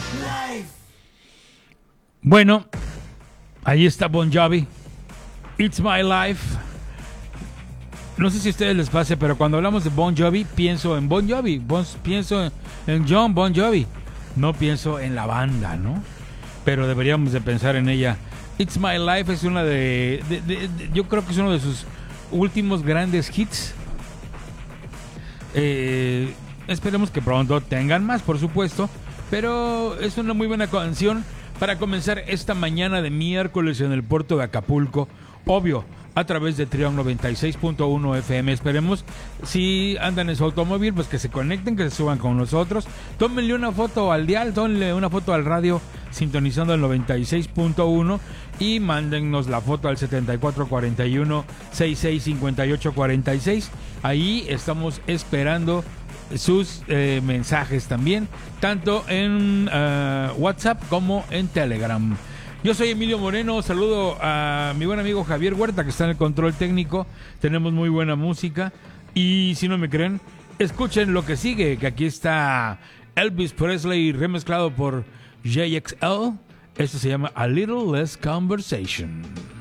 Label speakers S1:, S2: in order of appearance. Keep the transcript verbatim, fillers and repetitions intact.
S1: Bueno, ahí está Bon Jovi. It's My Life. No sé si a ustedes les pase, pero cuando hablamos de Bon Jovi, pienso en Bon Jovi. Bon, pienso en John Bon Jovi. No pienso en la banda, ¿no? Pero deberíamos de pensar en ella. It's My Life es una de, de, de, de yo creo que es uno de sus últimos grandes hits. Eh, esperemos que pronto tengan más, por supuesto. Pero es una muy buena canción para comenzar esta mañana de miércoles en el puerto de Acapulco. Obvio, a través de Trión noventa y seis punto uno F M. Esperemos, si andan en su automóvil, pues que se conecten, que se suban con nosotros. Tómenle una foto al dial, tómenle una foto al radio sintonizando el noventa y seis punto uno y mándennos la foto al setenta y cuatro cuarenta y uno sesenta y seis cincuenta y ocho cuarenta y seis. Ahí estamos esperando sus eh, mensajes también, tanto en uh, WhatsApp como en Telegram. Yo soy Emilio Moreno, saludo a mi buen amigo Javier Huerta, que está en el control técnico. Tenemos muy buena música y si no me creen, escuchen lo que sigue, que aquí está Elvis Presley remezclado por J X L. Esto se llama A Little Less Conversation.